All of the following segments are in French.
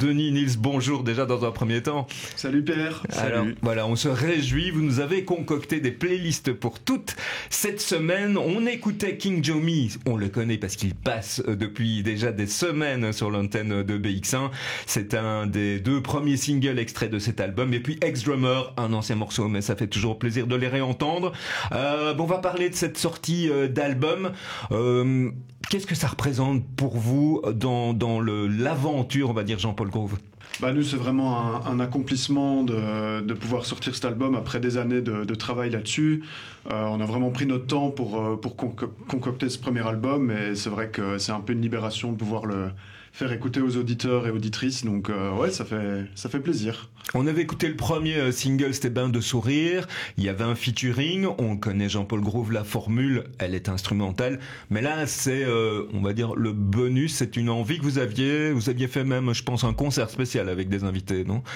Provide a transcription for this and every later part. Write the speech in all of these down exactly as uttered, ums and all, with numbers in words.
Denis, Nils, bonjour déjà dans un premier temps. Salut Pierre. Alors Salut. voilà, on se réjouit, vous nous avez concocté des playlists pour toute cette semaine. On écoutait King Jomi, on le connaît parce qu'il passe depuis déjà des semaines sur l'antenne de B X un. C'est un des deux premiers singles extraits de cet album. Et puis Ex-Drummer, un ancien morceau, mais ça fait toujours plaisir de les réentendre. Euh, bon, on va parler de cette sortie d'album. Euh, Qu'est-ce que ça représente pour vous dans, dans le, l'aventure, on va dire, Jean-Paul Groove? Bah nous, c'est vraiment un, un accomplissement de, de pouvoir sortir cet album après des années de, de travail là-dessus. Euh, on a vraiment pris notre temps pour, pour conco- concocter ce premier album, et c'est vrai que c'est un peu une libération de pouvoir le faire écouter aux auditeurs et auditrices. Donc euh, ouais, ça fait, ça fait plaisir. On avait écouté le premier single, c'était Bain de sourire. Il y avait un featuring. On connaît Jean-Paul Groove, la formule, elle est instrumentale. Mais là, c'est, euh, on va dire, le bonus. C'est une envie que vous aviez. Vous aviez fait même, je pense, un concert spécial avec des invités, non?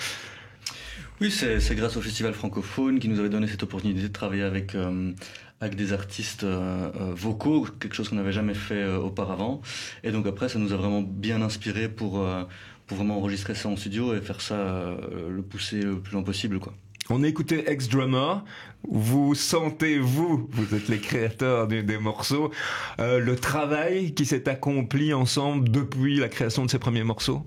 Oui, c'est, c'est grâce au Festival francophone qui nous avait donné cette opportunité de travailler avec euh, avec des artistes euh, euh, vocaux, quelque chose qu'on n'avait jamais fait euh, auparavant. Et donc après, ça nous a vraiment bien inspiré pour euh, pour vraiment enregistrer ça en studio et faire ça, euh, le pousser le plus loin possible, quoi. On a écouté Ex-Drummer. Vous sentez, vous, vous êtes les créateurs des, des morceaux, euh, le travail qui s'est accompli ensemble depuis la création de ces premiers morceaux?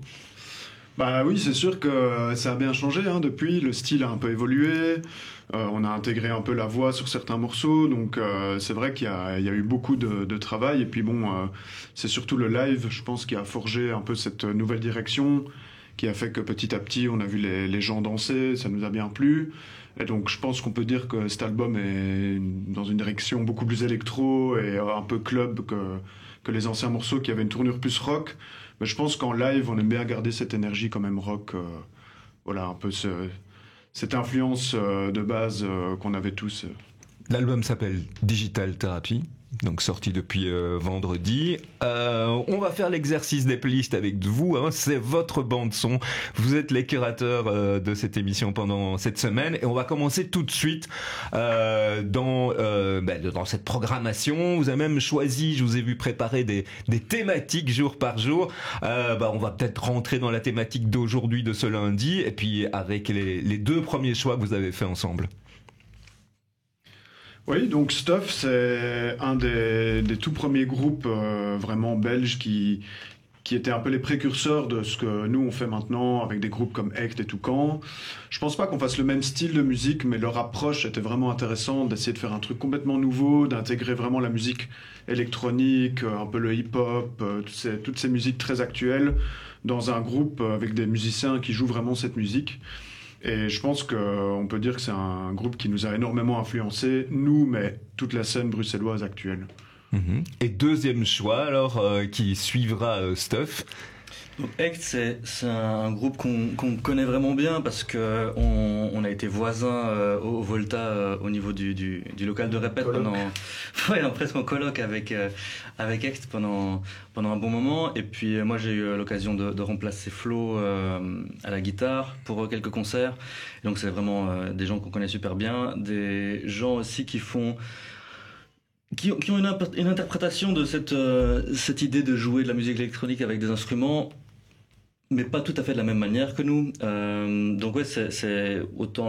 Bah oui, c'est sûr que ça a bien changé hein, depuis. Le style a un peu évolué. Euh, on a intégré un peu la voix sur certains morceaux. Donc euh, c'est vrai qu'il y a, il y a eu beaucoup de, de travail. Et puis bon, euh, c'est surtout le live, je pense, qui a forgé un peu cette nouvelle direction, qui a fait que petit à petit, on a vu les, les gens danser. Ça nous a bien plu. Et donc je pense qu'on peut dire que cet album est dans une direction beaucoup plus électro et un peu club que, que les anciens morceaux qui avaient une tournure plus rock. Mais je pense qu'en live, on aime bien garder cette énergie quand même rock. Euh, voilà, un peu ce, cette influence euh, de base euh, qu'on avait tous. L'album s'appelle Digital Therapy, donc sorti depuis euh, vendredi. Euh, on va faire l'exercice des playlists avec vous, hein, c'est votre bande son. Vous êtes les curateurs euh, de cette émission pendant cette semaine, et on va commencer tout de suite euh, dans euh, ben, dans cette programmation. Vous avez même choisi, je vous ai vu préparer des des thématiques jour par jour. Euh, ben, on va peut-être rentrer dans la thématique d'aujourd'hui, de ce lundi, et puis avec les les deux premiers choix que vous avez fait ensemble. Oui, donc Stuff, c'est un des, des tout premiers groupes euh, vraiment belges qui, qui étaient un peu les précurseurs de ce que nous on fait maintenant avec des groupes comme Act et Toucan. Je pense pas qu'on fasse le même style de musique, mais leur approche était vraiment intéressante, d'essayer de faire un truc complètement nouveau, d'intégrer vraiment la musique électronique, un peu le hip-hop, toutes ces, toutes ces musiques très actuelles dans un groupe avec des musiciens qui jouent vraiment cette musique. Et je pense qu'on peut dire que c'est un groupe qui nous a énormément influencé, nous, mais toute la scène bruxelloise actuelle. Mmh. Et deuxième choix, alors, euh, qui suivra euh, Stuff. Donc Act, c'est, c'est un groupe qu'on, qu'on connaît vraiment bien parce que on, on a été voisins euh, au, au Volta euh, au niveau du, du, du local de répète Coloc. pendant, ouais, presque en coloc avec euh, avec Act pendant pendant un bon moment. Et puis euh, moi j'ai eu l'occasion de, de remplacer Flo euh, à la guitare pour quelques concerts. Et donc c'est vraiment euh, des gens qu'on connaît super bien, des gens aussi qui font Qui ont, qui ont une, imp- une interprétation de cette, euh, cette idée de jouer de la musique électronique avec des instruments, mais pas tout à fait de la même manière que nous. Euh, donc ouais, c'est, c'est autant